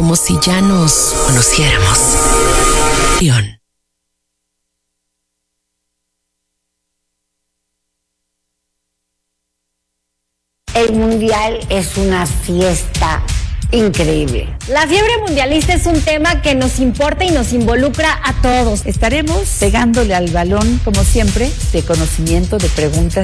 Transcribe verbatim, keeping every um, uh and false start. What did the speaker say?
como si ya nos conociéramos. León. El mundial es una fiesta increíble. La fiebre mundialista es un tema que nos importa y nos involucra a todos. Estaremos pegándole al balón, como siempre, de conocimiento, de preguntas.